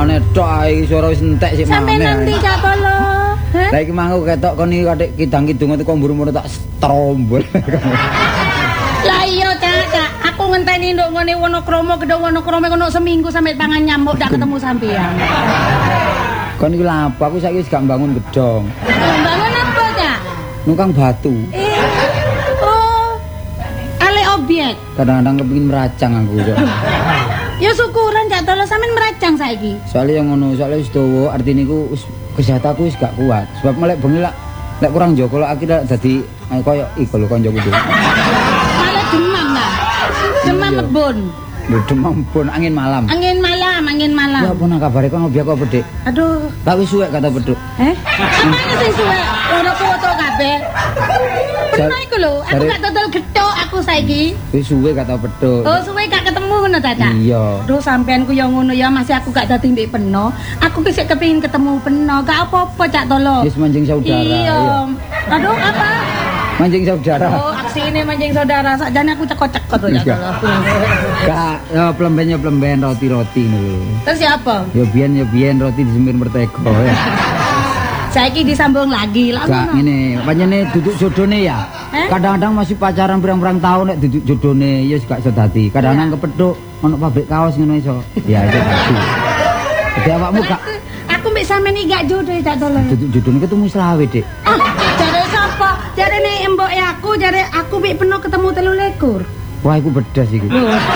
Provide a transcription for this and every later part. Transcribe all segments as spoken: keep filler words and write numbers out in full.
suarane tok ae suara wis entek sik mame. Sampe nanti Cak Tolo. Lah iki mangko ketok kon iki katik kidang-kidung teko mburu-mburu tak strombol. Lah iya Cak, Cak. Aku ngenteni nduk ngene Wonokromo gedhe Wonokromo kono seminggu sampe pangan nyamuk ndak ketemu sampean. Kon iki lha apa aku saiki wis gak bangun gedhong. Bangun apa Cak? Nungkang batu. Eh. Oh. Ale obyek. Kadang-kadang kepengin meracang aku. Ya syukuran Cak Tolo sampean meracang saiki. Soale yang ngono, soale wis dawa artine iku wis kesehatanku wis gak kuat. Sebab melek bengi lak lek kurang njogo lak akhirnya dadi koyo iku lho kancaku. Malah demam lah. Demam mebon. Lho demam pun angin malam. Angin malam, angin malam. Ya apa nang kabare kok ngopi aku apa, Dik? Aduh. Tak wis suwek kata beduk. Eh? Apane sing suwek? Ora foto kabeh. Pernah iku lho, aku gak total gethuk aku saiki. Wis suwe kata beduk. Oh, suwe gak ketemu ngono ta, Cak? Iya. Duh, sampean ku ya ngono ya, masih aku gak dadi mbek Peno. Aku ki sik kepengin ketemu Peno. Gak apa-apa, Cak Tolo. Wis manjing saudara. Iya. Aduh, apa? Manjing saudara. Oh, aksine manjing saudara. Sakjane aku cekot-cekot to, Cak Tolo. Kak, ya plembennya plemben roti-roti lho. Terus siapa? Ya biyen ya biyen roti disemir mertego ya. Saiki disambung lagi lah. Kak ngene, pancene duduk jodone ya. Eh? Kadang-kadang masih pacaran pirang-pirang tahun nek duduk jodone ya gak iso dadi. Kadang-kadang kepethuk ono pabrik kaos ngono iso. Ya iso dadi. Dadi awakmu gak aku mbek sampean iki gak jodoh Cak Tolo. duduk jodone ketemu selawe, Dik. Ah, jare sapa? Jare nek mbok e aku, jare aku mbek Peno ketemu telu likur. Wah, iku bedas iku.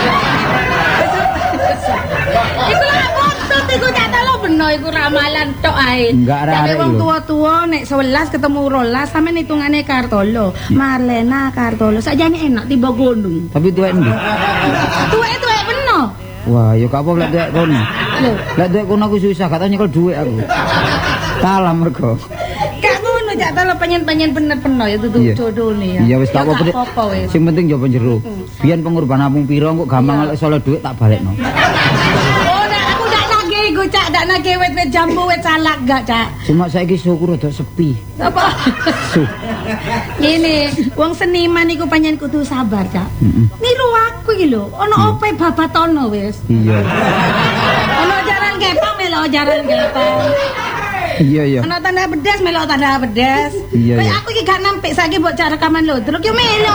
Iku lah bontot iku Cak Tolo Peno iku ramalan tok ae. Enggak arek-arek wong lho. tua-tua nek sebelas ketemu rolas sampean hitungane Kartolo. Marlena Kartolo. Sakjane enak tiba gunung. Tapi tuwek ndi? Tuwek-tuwek Peno. Wah, ya gak apa lek tuwek kono. Lho, Lek tuwek kono aku susah, gak tau nyekel dhuwit aku. Kalah mergo. gak ngono Cak Tolo penyen-penyen bener Peno ya tutup Iya. jodone ya. Iya wis tak apa Dik. apa wis. Sing penting njaba jero. Biyen pengorbanan apung pira kok gampang lek solo dhuwit tak balekno. Oh, nek aku gak nagih iku Cak, gak nagih wit-wit jambu wit salak gak Cak. Cuma saiki syukur rada sepi. Apa? Suh. Ngene, wong seniman iku pancen kudu sabar, Cak. Heeh. Niru aku iki lho, ana ope babatono wis. Iya. Ana jaran kepang melo jaran kepang. Iya iya. Ana tanda bedas melo tanda bedas. Iya, Kayak iya. aku iki gak nampik saiki mbok cara rekaman lho, terus yo melo.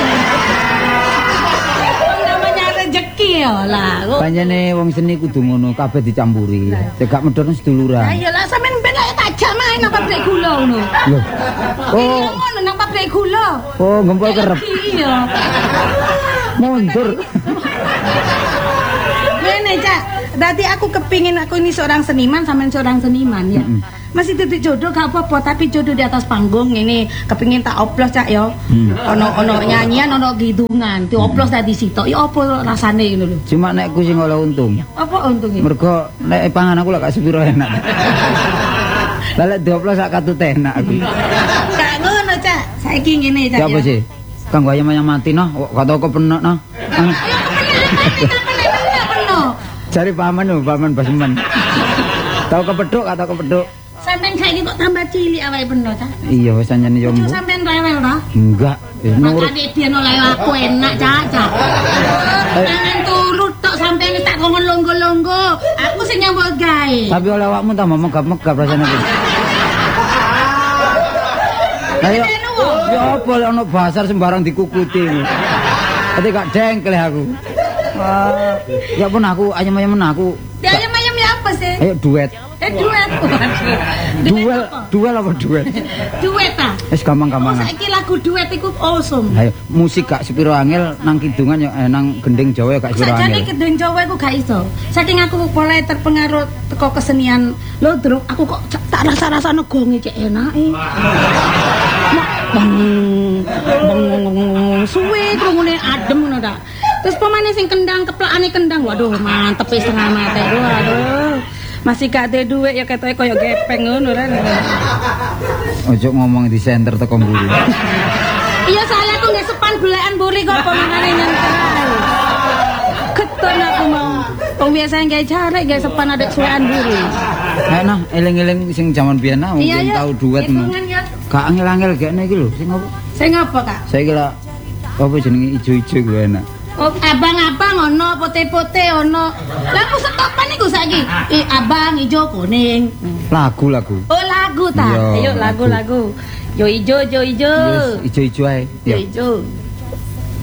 Namanya rezeki ya lah. Pancene wong seni kudu ngono, kabeh dicampuri. Cegak medhon seduluran. Ya iyalah sampean ben lek tajak main nang pabrik gula ngono. Lho. Oh, Oh, ngono nang pabrik gula. oh gempol kerep. Iya. Mundur. Ngene, Cak. Dadi aku kepingin aku ini seorang seniman sampean seorang seniman ya. Mm-mm. Masih duduk jodoh gak apa-apa, tapi jodoh di atas panggung ini kepingin tak oplos Cak ya. Hmm. Ono ono nyanyian, ono gidungan, dioplos dadi sitok. Ya apa rasane ngono lho. Cuma nek ku sing oleh untung. Apa untungnya? Mergo nek pangan aku lak gak sepiro enak. Lah lek dioplos sak katut enak aku. Gak ngono, Cak. Saiki ngene, Cak. Ya apa sih? Kanggo ayam-ayam mati noh, kok tau kepenak noh. Cari paman lho, paman Basman. Tahu kepethuk atau kepethuk? Sampeyan saiki kok tambah cilik awake Peno, Cak. Iya wis anjene yo. Ojo sampeyan rewel ta? Enggak, wis nurut. Makane biyen oleh aku enak, Cak, Cak. Jangan turut tok sampeyan tak ngomong longgo-longgo. Aku sing nyambut gawe. Tapi oleh awakmu tambah megap-megap rasane aku. Ayo. Ya apa lek ono basar sembarang dikukuti. Ati gak dengkel aku. Wah, ya pun aku ayam-ayam aku. Ya ayam-ayam ya apa sih? Ayo duet. Eh duet. Duel, duel apa duet? Duet ta? Wis Oh, gampang-gampang. saiki lagu duet iku awesome. Ayo, musik gak sepiro angel nang kidungan ya eh, nang gending Jawa ya gak sepiro Sakjane angel. kedeng Jawa iku gak iso. Saking aku mulai terpengaruh teko kesenian Lodruk, aku kok tak rasa-rasane gonge cek enake. Mak bang bang suwe krungune adem ngono ta. Terus pemane sing kendang keplakane kendang. Waduh, mantep wis setengah mate. Waduh. Masih gak ada duit ya ketoke koyo gepeng ngono ra. Ojo ngomong di center teko mburi. Iya saya tuh nggak sepan belakan buri kok pemangane nyentai. Keton aku mau. Wong biasa nggak cara nggak sepan ada suwean buri. Ayo nah, eling-eling sing jaman biyen nah, mungkin tau duet no. Gak angel-angel kene iki lho, sing apa? Sing apa, Kak? Saiki lah apa jenenge ijo-ijo kuwi enak. Oh, abang-abang ono, pote-pote ono. Lah aku setopan iku saiki iki i, abang ijo kuning. Lagu-lagu. Oh, lagu ta. Iya, Ayo lagu-lagu. Yo ijo, yo ijo. Yes, ijo-ijo ae. Yo ijo.